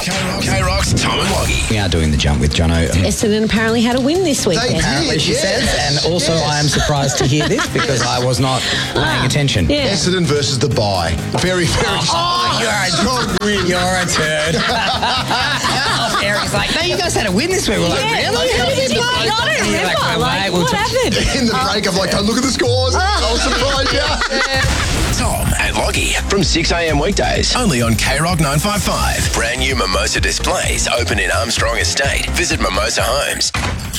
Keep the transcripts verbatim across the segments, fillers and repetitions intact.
K-Rock. K-Rock's Tom and Woggy. We are doing the jump with Jono. Essendon apparently had a win this weekend. They Apparently, did, she yes. says, and also Yes. I am surprised to hear this because I was not paying attention. Yeah. Essendon versus the bye. Very, very... Oh, you're a, strong win. you're a turd. Oh, Eric's like, no, you guys had a win this week. We're like, Yeah, really? how did you like? I don't You're remember. like, well, Like, mate, we'll what talk- happened? In the break, I'm like, don't look at the scores. I'll surprise you. Tom and Woggy from six a.m. weekdays. Only on K-Rock nine fifty-five. Brand new Mimosa displays open in Armstrong Estate. Visit Mimosa Homes.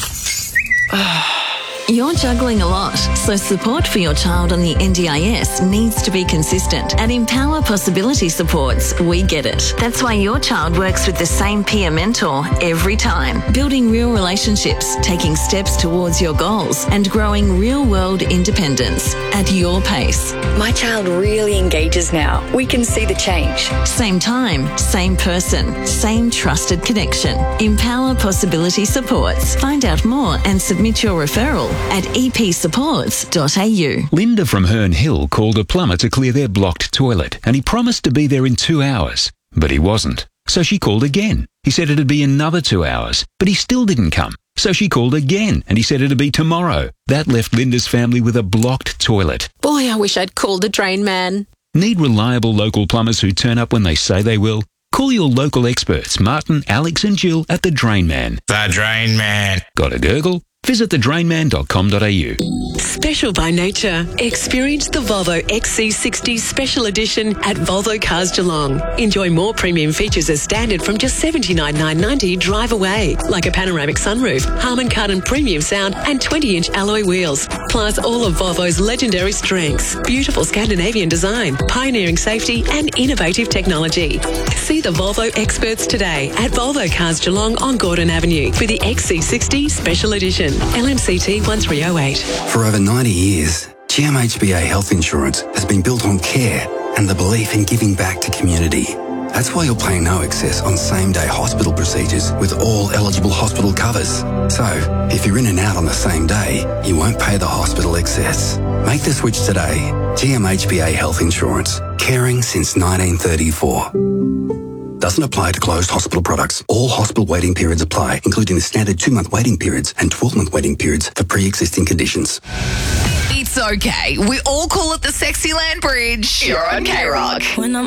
You're juggling a lot, so support for your child on the N D I S needs to be consistent. At Empower Possibility Supports, we get it. That's why your child works with the same peer mentor every time, building real relationships, taking steps towards your goals, and growing real-world independence at your pace. My child really engages now. We can see the change. Same time, same person, same trusted connection. Empower Possibility Supports. Find out more and submit your referral at e p supports dot a u. Linda from Herne Hill called a plumber to clear their blocked toilet, and he promised to be there in two hours, but he wasn't. So she called again. He said it'd be another two hours, but he still didn't come. So she called again, and he said it'd be tomorrow. That left Linda's family with a blocked toilet. Boy, I wish I'd called the drain man. Need reliable local plumbers who turn up when they say they will? Call your local experts, Martin, Alex and Jill at The Drain Man. The Drain Man. Got a gurgle? Visit the drain man dot com dot a u. Special by nature. Experience the Volvo X C sixty Special Edition at Volvo Cars Geelong. Enjoy more premium features as standard from just seventy-nine thousand nine hundred ninety dollars drive away, like a panoramic sunroof, Harman Kardon premium sound and twenty inch alloy wheels. Plus all of Volvo's legendary strengths, beautiful Scandinavian design, pioneering safety and innovative technology. See the Volvo experts today at Volvo Cars Geelong on Gordon Avenue for the X C sixty Special Edition. L M C T one three oh eight. For over ninety years, G M H B A Health Insurance has been built on care and the belief in giving back to community. That's why you'll pay no excess on same-day hospital procedures with all eligible hospital covers. So, if you're in and out on the same day, you won't pay the hospital excess. Make the switch today. G M H B A Health Insurance. Caring since nineteen thirty-four. Doesn't apply to closed hospital products. All hospital waiting periods apply, including the standard two-month waiting periods and twelve-month waiting periods for pre-existing conditions. It's okay. We all call it the Sexy Land Bridge. You're on K-Rock. When I'm